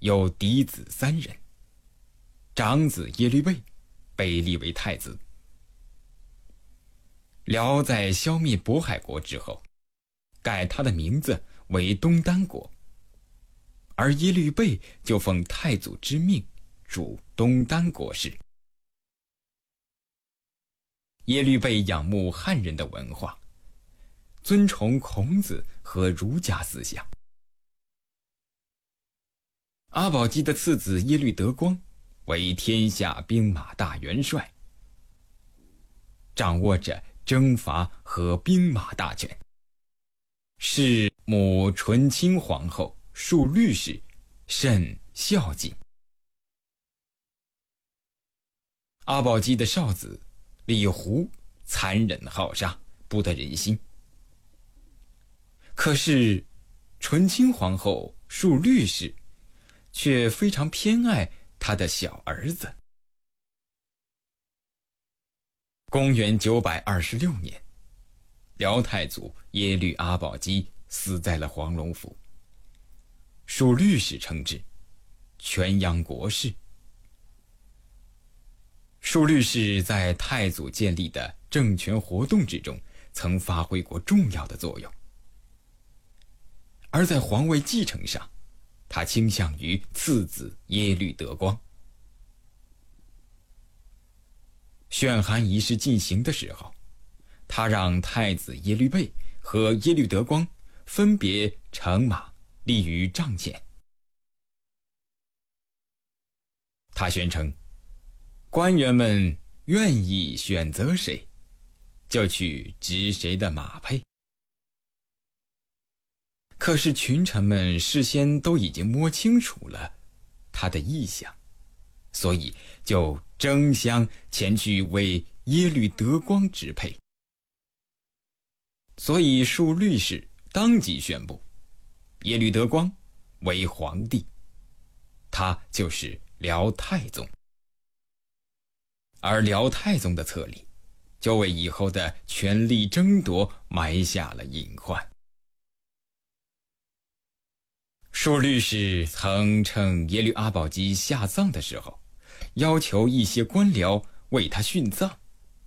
有嫡子3人，长子耶律倍被立为太子。辽在消灭渤海国之后，改他的名字为东丹国，而耶律倍就奉太祖之命主东丹国事。耶律倍仰慕汉人的文化，尊崇孔子和儒家思想。阿保机的次子耶律德光为天下兵马大元帅，掌握着征伐和兵马大权，是母纯亲皇后庶律氏甚孝敬。阿保机的少子李胡残忍好杀，不得人心。可是纯亲皇后庶律氏却非常偏爱他的小儿子。公元926年，辽太祖耶律阿保机死在了黄龙府，庶律氏称之，全鞅国事。庶律氏在太祖建立的政权活动之中曾发挥过重要的作用，而在皇位继承上，他倾向于次子耶律德光。选韩仪式进行的时候，他让太子耶律倍和耶律德光分别乘马立于帐前。他宣称，官员们愿意选择谁，就去执谁的马配。可是群臣们事先都已经摸清楚了他的意向，所以就争相前去为耶律德光支配。所以庶律氏当即宣布耶律德光为皇帝，他就是辽太宗。而辽太宗的册立就为以后的权力争夺埋下了隐患。庶律氏曾趁耶律阿保机下葬的时候，要求一些官僚为他殉葬。